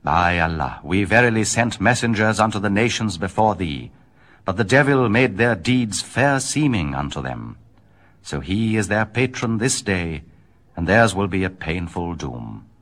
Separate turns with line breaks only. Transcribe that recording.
By Allah, we verily sent messengers unto the nations before thee, but the devil made their deeds fair seeming unto them. So he is their patron this day, and theirs will be a painful doom.